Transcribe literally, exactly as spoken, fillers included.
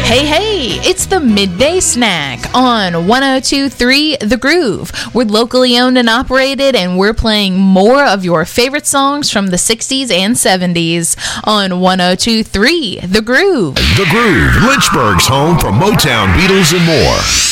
Hey, hey, it's the Midday Snack on one oh two point three The Groove. We're locally owned and operated, and we're playing more of your favorite songs from the sixties and seventies on one oh two point three The Groove. The Groove, Lynchburg's home for Motown, Beatles, and more.